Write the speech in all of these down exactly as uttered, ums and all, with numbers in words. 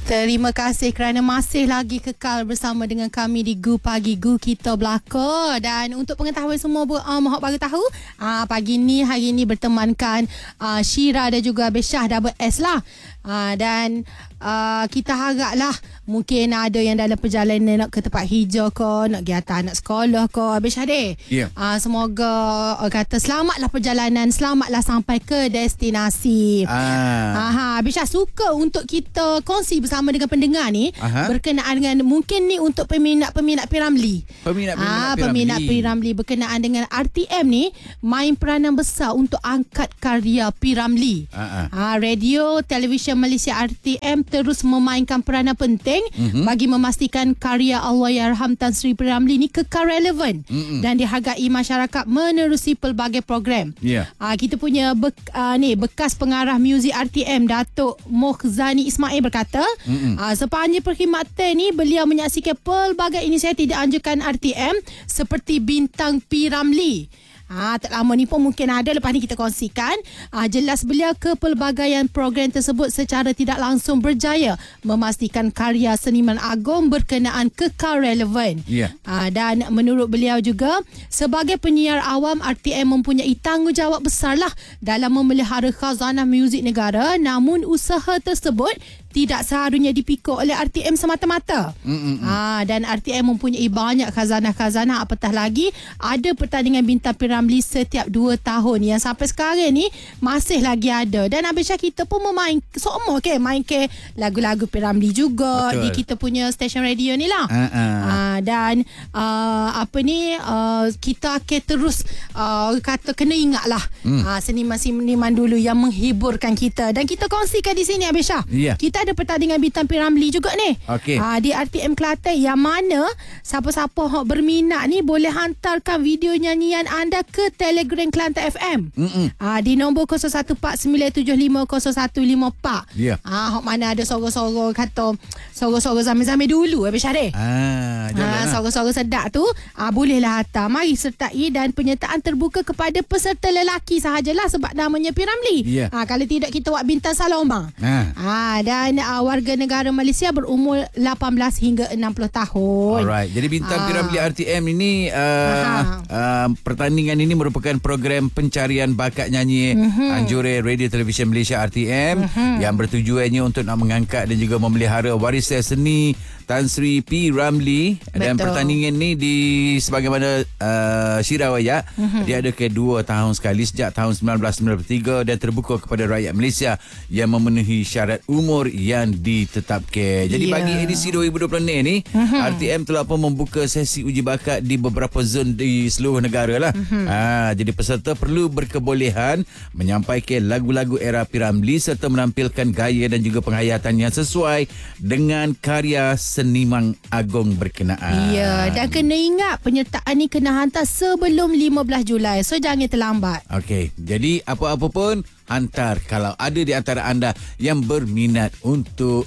Terima kasih kerana masih lagi kekal bersama dengan kami di Gu Pagi Gu Kita Belaka. Dan untuk pengetahuan semua uh, mohon bagi tahu uh, pagi ni hari ni bertemankan uh, Syira dan juga Beshah double S lah. Uh, dan uh, kita haraplah mungkin ada yang dalam perjalanan nak ke tempat hijau ke, nak pergi hantar anak sekolah ke, Beshah deh. Yeah. Uh, semoga uh, kata selamatlah perjalanan, selamatlah sampai ke destinasi. Ah. Aha, Beshah suka untuk kita kongsi bersama dengan pendengar ni. Aha. Berkenaan dengan mungkin ni untuk peminat-peminat P Ramlee. Peminat-peminat ah, peminat P Ramlee berkenaan dengan R T M ni main peranan besar untuk angkat karya P Ramlee. Ah, ah, radio, televisyen Malaysia R T M terus memainkan peranan penting mm-hmm. bagi memastikan karya Allahyarham Tan Sri P Ramlee ni kekal relevan mm-hmm. dan dihargai masyarakat menerusi pelbagai program. Yeah. Ah, kita punya be, ah, ni bekas pengarah muzik R T M Datuk Mohzani Ismail berkata, mm-hmm. ah, sepanjang perkhidmatan ni beliau menyaksikan pelbagai inisiatif dianjurkan R T M seperti Bintang P Ramlee. Ha, tak lama ni pun mungkin ada, lepas ni kita kongsikan. Ha, jelas beliau kepelbagaian program tersebut secara tidak langsung berjaya memastikan karya seniman agung berkenaan kekal relevan. Yeah. Ha, dan menurut beliau juga, sebagai penyiar awam, R T M mempunyai tanggungjawab besarlah dalam memelihara khazanah muzik negara, namun usaha tersebut tidak seharusnya dipikul oleh R T M semata-mata. Ha, dan R T M mempunyai banyak khazanah-khazanah, apatah lagi ada pertandingan Bintang P Ramlee setiap dua tahun yang sampai sekarang ni masih lagi ada. Dan Abisha kita pun memain semua ke main ke lagu-lagu P Ramlee juga. Betul. Di kita punya stesen radio ni lah. Uh-uh. Ha, dan uh, apa ni uh, kita akan terus uh, kata kena ingat lah hmm. uh, seniman-seniman dulu yang menghiburkan kita, dan kita kongsikan di sini Abisha. Yeah. Kita ada pertandingan Bintang P Ramlee juga ni. Okay. Ha, di R T M Kelantan, yang mana siapa-siapa yang berminat ni boleh hantarkan video nyanyian anda ke Telegram Kelantan F M. Ha, di nombor kosong satu empat sembilan tujuh lima kosong satu lima empat. Ya. Ha, hok mana ada sorok-sorok kata sorok-sorok zaman-zaman dulu Abis Syarif. Ah, ha, sorok-sorok sedap tu ha, bolehlah hantar. Mari sertai, dan penyertaan terbuka kepada peserta lelaki sahajalah sebab namanya P Ramlee. Ya. Ha, kalau tidak kita buat Bintang Saloma. Ha. Ha, dan uh, warga negara Malaysia berumur lapan belas hingga enam puluh tahun. Alright. Jadi Bintang Ah. P Ramlee R T M ini uh, uh, pertandingan ini merupakan program pencarian bakat nyanyi mm-hmm. anjuran Radio Televisyen Malaysia R T M mm-hmm. yang bertujuannya untuk nak mengangkat dan juga memelihara warisan seni Tan Sri P Ramlee. Dan pertandingan ni di sebagaimana uh, Syira wayak mm-hmm. dia ada ke dua tahun sekali sejak tahun sembilan belas sembilan puluh tiga dan terbuka kepada rakyat Malaysia yang memenuhi syarat umur yang ditetapkan. Jadi yeah. bagi edisi dua ribu dua puluh ni mm-hmm. R T M telah pun membuka sesi uji bakat di beberapa zon di seluruh negara lah. Mm-hmm. Ha, jadi peserta perlu berkebolehan menyampaikan lagu-lagu era P Ramlee serta menampilkan gaya dan juga penghayatan yang sesuai dengan karya seniman agung berkenaan. Ya, dan kena ingat penyertaan ni kena hantar sebelum lima belas Julai. So jangan terlambat. Okey, jadi apa-apa pun hantar kalau ada di antara anda yang berminat untuk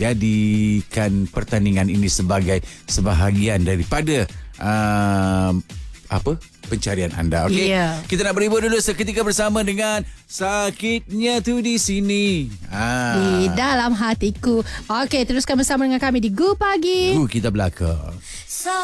menjadikan pertandingan ini sebagai sebahagian daripada um, apa pencarian anda. Okey. Yeah. Kita nak berhibur dulu seketika bersama dengan Sakitnya Tu Di Sini. Ha. Di dalam hatiku. Okey, teruskan bersama dengan kami di Gu Pagi Gu Kita Belaka.